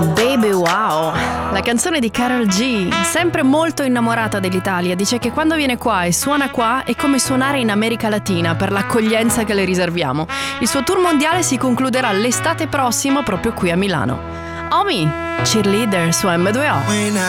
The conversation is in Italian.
Baby Wow, la canzone di Karol G, sempre molto innamorata dell'Italia. Dice che quando viene qua e suona qua è come suonare in America Latina per l'accoglienza che le riserviamo. Il suo tour mondiale si concluderà l'estate prossima proprio qui a Milano. Omi, cheerleader su M2O.